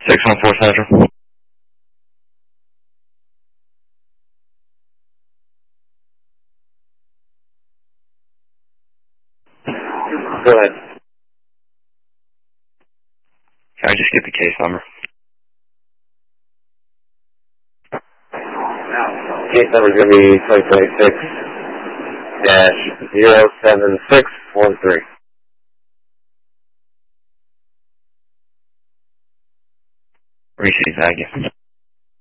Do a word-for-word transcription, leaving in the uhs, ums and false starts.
six one four Central. Go ahead. Can I just get the case number? Case number is going to be twenty twenty-six dash zero seven six one three. Appreciate it, thank you.